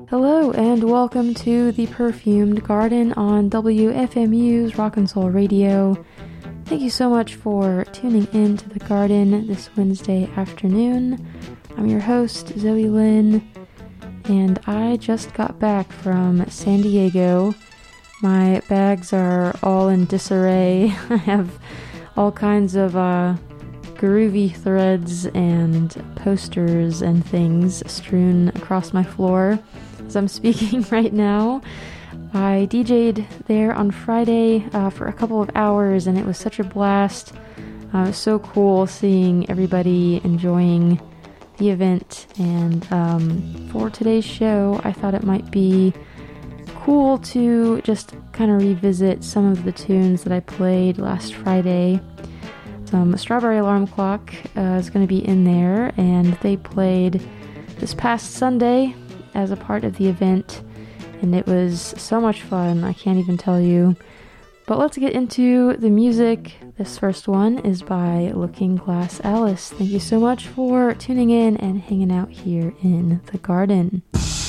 Hello and welcome to The Perfumed Garden on WFMU's Rock and Soul Radio. Thank you so much for tuning in to the garden this Wednesday afternoon. I'm your host, Zoe Lynn, and I just got back from San Diego. My bags are all in disarray. I have all kinds of groovy threads and posters and things strewn across my floor as I'm speaking right now. I DJ'd there on Friday for a couple of hours, and it was such a blast. It was so cool seeing everybody enjoying the event, and for today's show, I thought it might be cool to just kind of revisit some of the tunes that I played last Friday. Strawberry Alarm Clock is going to be in there, and they played this past Sunday as a part of the event, and it was so much fun, I can't even tell you. But let's get into the music. This first one is by Looking Glass Alice. Thank you so much for tuning in and hanging out here in the garden.